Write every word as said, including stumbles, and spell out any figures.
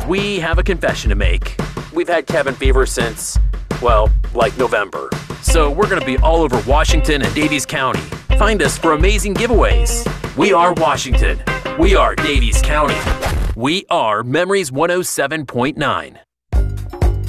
We have a confession to make. We've had cabin fever since, well, like November. So we're going to be all over Washington and Daviess County. Find us for amazing giveaways. We are Washington. We are Daviess County. We are Memories one oh seven point nine.